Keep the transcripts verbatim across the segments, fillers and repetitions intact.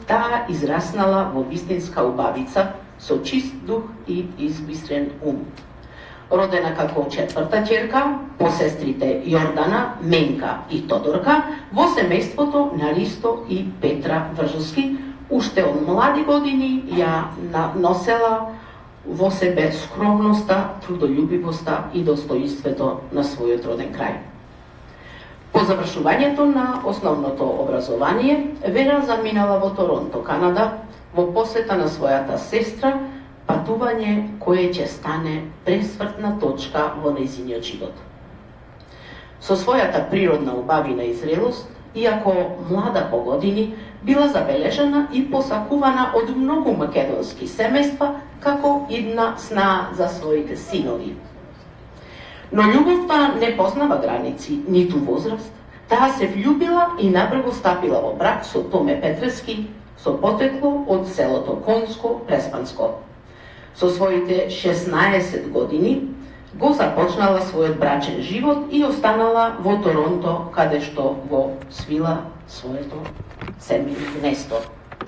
таа израснала во вистинска убавица со чист дух и избистрен ум. Родена како четврта ќерка по сестрите Јордана, Менка и Тодорка во семејството на Ристо и Петра Вржовски, уште од млади години ја носела во себе скромноста, трудолюбивоста и достоинството на својот роден крај. По завршувањето на основното образование, Вера заминала во Торонто, Канада, во посета на својата сестра, патување кое ќе стане пресвртна точка во нејзиниот живот. Со својата природна убавина и зрелост, иако млада по години, била забележана и посакувана од многу македонски семејства како идна снаа за своите синови. Но љубовта не познава граници, ниту возраст. Таа се влюбила и набрзо стапила во брак со Томе Петрески, со потекло од селото Конско, Преспанско. Со своите шеснаесет години го започнала својот брачен живот и останала во Торонто, каде што го свила своето семејно гнездо.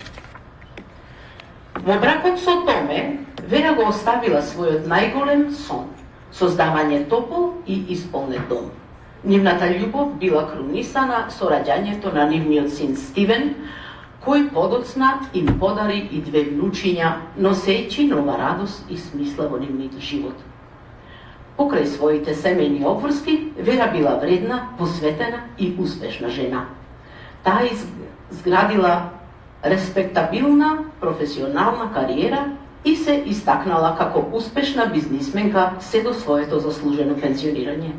Во бракот со Томе, Вера го оставила својот најголем сон – создавање топол и исполнет дом. Нивната љубов била крунисана со раѓањето на нивниот син Стивен, кој подоцна им подари и две внучиња, носејќи нова радост и смисла во нивниот живот. Покрај своите семејни обврски, Вера била вредна, посветена и успешна жена. Таа изградила респектабилна професионална кариера и се истакнала како успешна бизнисменка се до своето заслужено пензионирање.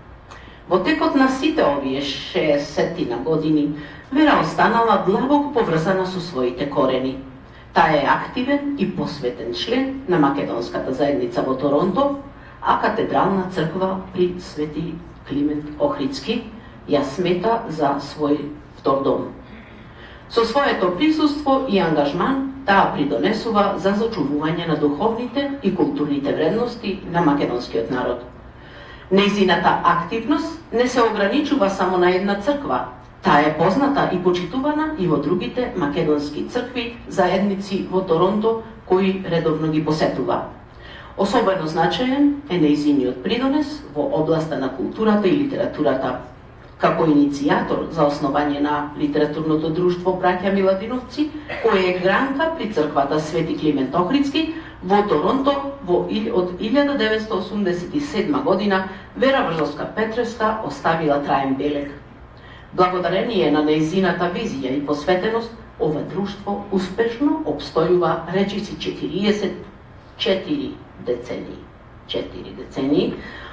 Во текот на сите овие шеесет години, Вера останала длабоко поврзана со своите корени. Таа е активен и посветен член на македонската заедница во Торонто, а катедрална црква при Свети Климент Охридски ја смета за свој втор дом. Со своето присуство и ангажман, таа придонесува за зачувување на духовните и културните вредности на македонскиот народ. Нејзината активност не се ограничува само на една црква. Таа е позната и почитувана и во другите македонски цркви, заедници во Торонто, кои редовно ги посетува. Особено значаен е нејзиниот придонес во областа на културата и литературата. Како иницијатор за основање на литературното друштво Браќа Миладиновци, кој е гранка при црквата Свети Климент Охридски, во Торонто во од илјада деветстотини осумдесет и седма година Вера Вржовска-Петреска оставила траен белег. Благодарение на нејзината визија и посветеност, ова друштво успешно обстојува речиси четириесет и четири децении. четири децении,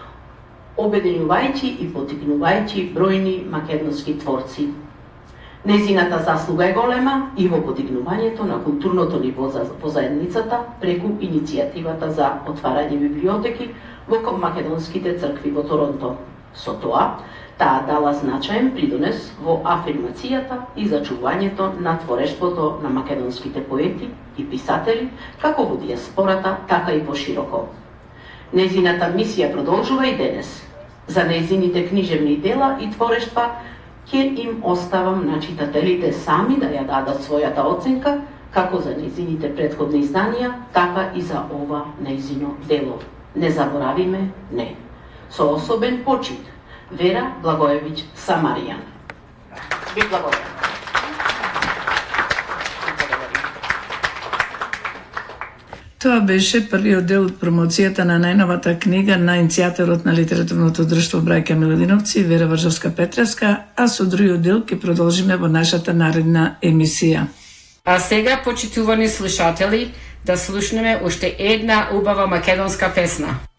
обединувајќи и потикнувајќи бројни македонски творци. Нејзината заслуга е голема и во подигнувањето на културното ниво во заедницата преку иницијативата за отварање библиотеки во македонските цркви во Торонто. Со тоа, таа дала значаен придонес во афирмацијата и зачувањето на творештвото на македонските поети и писатели, како во диаспората, така и пошироко. Нејзината мисија продолжува и денес. За нејзините книжевни дела и творештва ќе им оставам на читателите сами да ја дадат својата оценка, како за нејзините претходни изданија, така и за ова нејзино дело. Не заборавиме, не. Со особен почит, Вера Благоевиќ Самаријан. Ви благодарам. Тоа беше првиот дел од промоцијата на најновата книга на иницијаторот на литературното друштво Браќа Миладиновци, Вера Вржовска-Петреска, а со другиот дел ќе продолжиме во нашата наредна емисија. А сега, почитувани слушатели, да слушнеме уште една убава македонска песна.